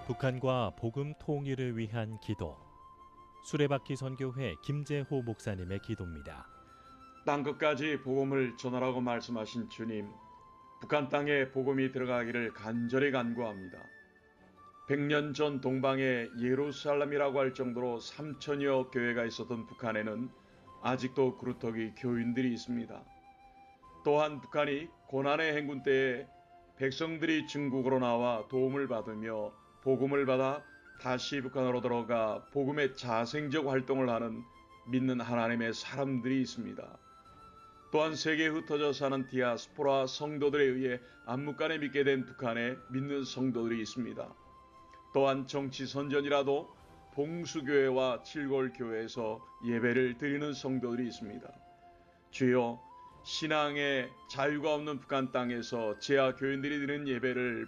북한과 복음 통일을 위한 기도. 수레바퀴 선교회 김재호 목사님의 기도입니다. 땅끝까지 복음을 전하라고 말씀하신 주님, 북한 땅에 복음이 들어가기를 간절히 간구합니다. 100년 전 동방의 예루살렘이라고 할 정도로 3천여 교회가 있었던 북한에는 아직도 그루터기 교인들이 있습니다. 또한 북한이 고난의 행군 때에 백성들이 중국으로 나와 도움을 받으며 복음을 받아 다시 북한으로 들어가 복음의 자생적 활동을 하는 믿는 하나님의 사람들이 있습니다. 또한 세계에 흩어져 사는 디아스포라 성도들에 의해 암묵간에 믿게 된 북한에 믿는 성도들이 있습니다. 또한 정치선전이라도 봉수교회와 칠골교회에서 예배를 드리는 성도들이 있습니다. 주여, 신앙의 자유가 없는 북한 땅에서 재하 교인들이 드리는 예배를